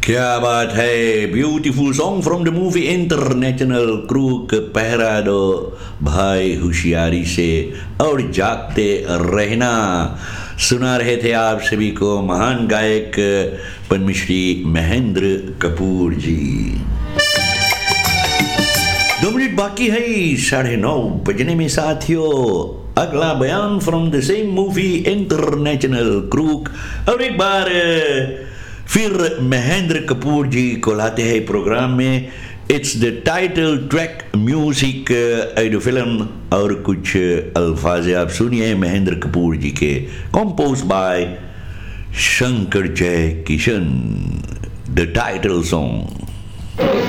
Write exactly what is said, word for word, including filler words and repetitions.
क्या बात है, beautiful song from the movie international crook. पहरा दो भाई होशियारी से और जागते रहना। सुना रहे थे आप सभी को महान गायक पद्मश्री महेंद्र कपूर जी। दो मिनट बाकी है साढ़े नौ बजने में साथियों। अगला बयान from the same movie international crook. और एक बार फिर महेंद्र कपूर जी को लाते हैं प्रोग्राम में। It's the title track music the film और कुछ अल्फाज आप सुनिए महेंद्र कपूर जी के, कंपोज बाय शंकर जय किशन। The title song.